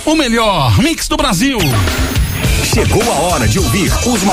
o melhor mix do Brasil. Chegou a hora de ouvir os